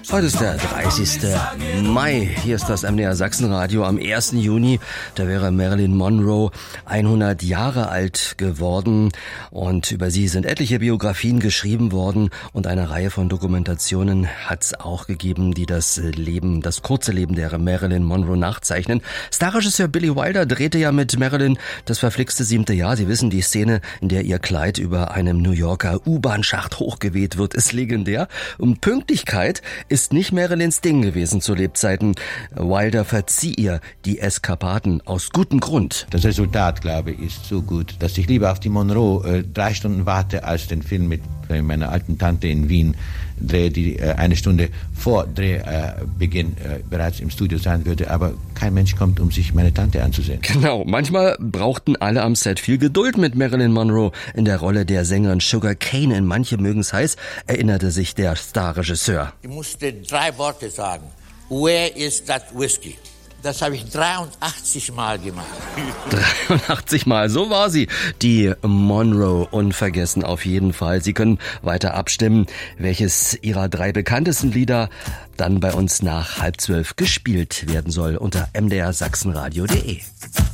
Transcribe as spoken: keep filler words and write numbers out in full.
Heute ist der dreißigste Mai. Hier ist das M D R Sachsenradio. Am ersten Juni, da wäre Marilyn Monroe hundert Jahre alt geworden. Und über sie sind etliche Biografien geschrieben worden. Und eine Reihe von Dokumentationen hat es auch gegeben, die das Leben, das kurze Leben der Marilyn Monroe nachzeichnen. Starregisseur Billy Wilder drehte ja mit Marilyn das verflixte siebte Jahr. Sie wissen, die Szene, in der ihr Kleid über einem New Yorker U-Bahn-Schacht hochgeweht wird, ist legendär. Und Pünktlichkeit ist ist nicht Marilyns Ding gewesen zu Lebzeiten. Wilder verzieh ihr die Eskapaden aus gutem Grund. Das Resultat, glaube ich, ist so gut, dass ich lieber auf die Monroe äh, drei Stunden warte, als den Film mit äh, meiner alten Tante in Wien drehe, die äh, eine Stunde vor Drehbeginn äh, äh, bereits im Studio sein würde. Aber kein Mensch kommt, um sich meine Tante anzusehen. Genau, manchmal brauchten alle am Set viel Geduld mit Marilyn Monroe in der Rolle der Sängerin Sugar Cane. In Manche mögen's heiß, erinnerte sich der Starregisseur. Ich musste drei Worte sagen. Where is that whiskey? Das habe ich dreiundachtzig Mal gemacht. dreiundachtzig Mal, so war sie. Die Monroe, unvergessen auf jeden Fall. Sie können weiter abstimmen, welches ihrer drei bekanntesten Lieder dann bei uns nach halb zwölf gespielt werden soll unter m d r sachsenradio punkt d e.